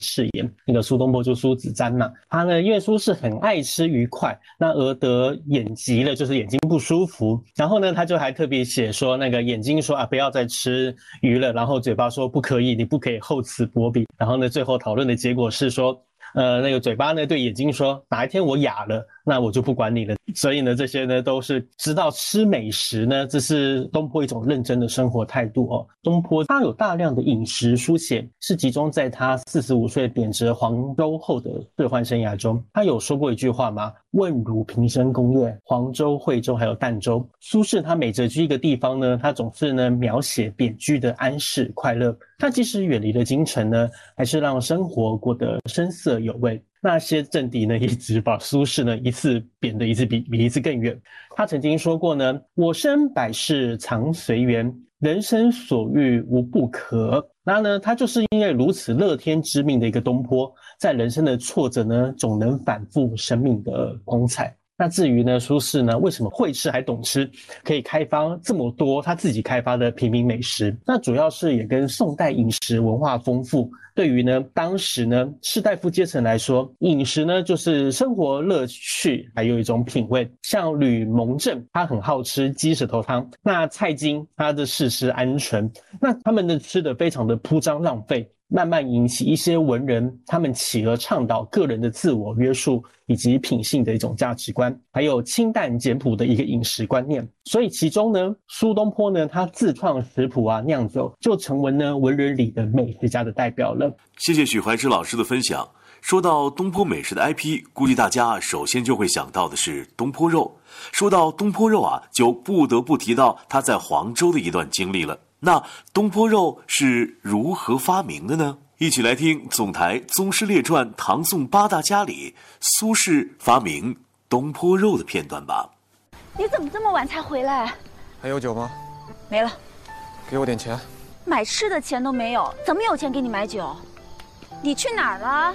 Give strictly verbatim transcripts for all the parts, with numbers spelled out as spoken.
饰演那个苏东坡，就苏子瞻嘛。他呢，因为苏轼很爱吃鱼块，那而得眼疾了，就是眼睛不舒服。然后呢，他就还特别写说，那个眼睛说啊，不要再吃鱼了，然后嘴巴说不可以，你不可以厚此薄彼。然后呢，最后讨论的结果是说，呃，那个嘴巴呢对眼睛说，哪一天我哑了，那我就不管你了。所以呢，这些呢都是知道吃美食呢，这是东坡一种认真的生活态度哦。东坡他有大量的饮食书写，是集中在他四十五岁贬谪黄州后的仕宦生涯中。他有说过一句话吗？问汝平生功业，黄州、惠州还有儋州。苏轼他每谪居一个地方呢，他总是呢描写贬居的安适快乐。他即使远离了京城呢，还是让生活过得声色有味。那些政敌呢，一直把苏轼呢一次贬得一次比比一次更远。他曾经说过呢：“我生百世常随缘，人生所欲无不可。”那呢，他就是因为如此乐天知命的一个东坡，在人生的挫折呢，总能反复生命的光彩。那至于呢，苏轼呢，为什么会吃还懂吃，可以开发这么多他自己开发的平民美食？那主要是也跟宋代饮食文化丰富，对于呢当时呢士大夫阶层来说，饮食呢就是生活乐趣，还有一种品味。像吕蒙正，他很好吃鸡舌头汤；那蔡京，他的事事安纯。那他们呢吃的非常的铺张浪费，慢慢引起一些文人，他们起而倡导个人的自我约束以及品性的一种价值观，还有清淡简朴的一个饮食观念。所以其中呢，苏东坡呢，他自创食谱啊，酿酒就成为呢文人里的美食家的代表了。 谢谢许怀之老师的分享。说到东坡美食的 I P， 估计大家首先就会想到的是东坡肉。说到东坡肉啊，就不得不提到他在黄州的一段经历了。那东坡肉是如何发明的呢？一起来听总台《宗师列传》唐宋八大家里苏轼发明东坡肉的片段吧。 你怎么这么晚才回来？ 还有酒吗？ 没了。 给我点钱。 买吃的钱都没有，怎么有钱给你买酒？你去哪儿了？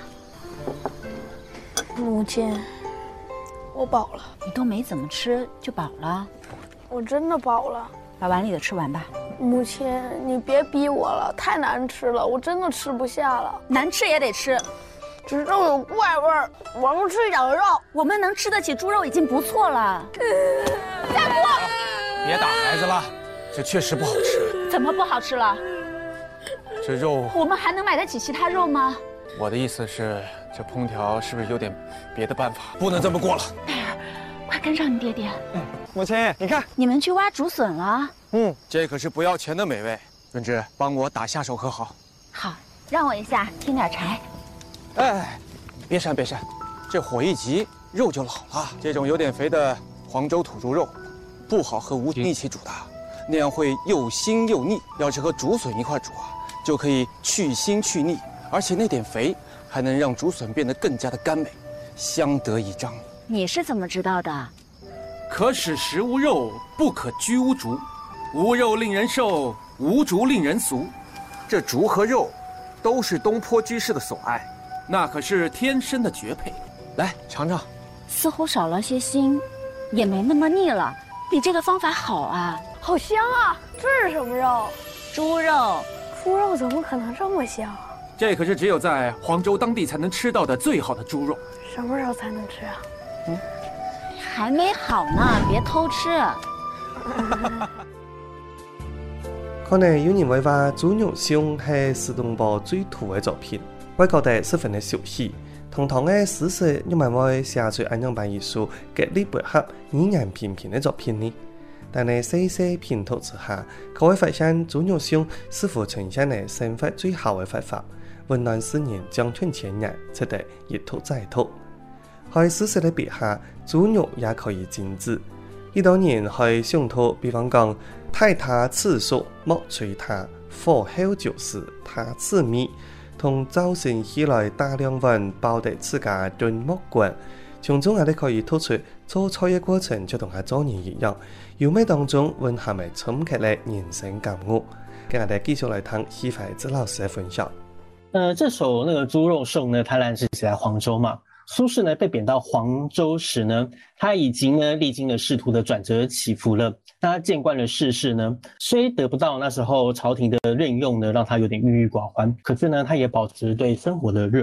母亲，我饱了。 你都没怎么吃就饱了？ 我真的饱了。 把碗里的吃完吧。 母亲，你别逼我了，太难吃了，我真的吃不下了。 难吃也得吃， 这肉有怪味儿，我不吃羊肉。 我们能吃得起猪肉已经不错了。 再不， 别打孩子了，这确实不好吃。 怎么不好吃了？ 这肉， 我们还能买得起其他肉吗？ 我的意思是，这烹调是不是有点别的办法？不能这么过了。 戴尔，快跟上你爹爹。 嗯，母亲，你看， 你们去挖竹笋了。 嗯，这可是不要钱的美味。润之，帮我打下手可好？ 好，让我一下，添点柴。 哎，别扇别扇，这火一急，肉就老了。这种有点肥的黄州土猪肉，不好和无菌一起煮的，那样会又腥又腻。要是和竹笋一块煮啊，就可以去腥去腻，而且那点肥还能让竹笋变得更加的甘美，相得益彰。 你是怎么知道的？ 可使食无肉，不可居无竹。无肉令人瘦，无竹令人俗。 这竹和肉，都是东坡居士的所爱， 那可是天生的绝配。 来尝尝， 似乎少了些腥，也没那么腻了，比这个方法好啊！ 好香啊！这是什么肉？ 猪肉。 猪肉怎么可能这么香？ 这可是只有在黄州当地才能吃到的最好的猪肉。 什么时候才能吃啊？ 嗯，还没好呢，别偷吃。 可能有人會話豬肉香係蘇東坡最土嘅作品，我覺得十分嘅熟悉。堂堂嘅史實又咪會寫出咁樣版藝術極力配合語言平平嘅作品呢？但係細細拼圖之下，佢會發現豬肉香似乎呈現嘅生活最好嘅方法，溫暖思念將吞千年，值得一吐再吐。喺史實嘅筆下，豬肉也可以精緻。呢多年去想到，比方講太他次數莫隨他，火候就是他次米，同造成起來大量溫包得自家燉木棍，從中我哋可以突出做菜嘅過程就同係做人一樣，要咩當中蘊含埋深刻嘅人生感悟。跟我哋繼續來聽許懷之老師嘅分享。 呃，这首那个猪肉颂呢，它当然是写在黄州嘛。苏轼呢被贬到黄州时呢，他已经呢历经了仕途的转折起伏了。那他见惯了世事呢，虽得不到那时候朝廷的任用呢，让他有点郁郁寡欢，可是呢，他也保持对生活的热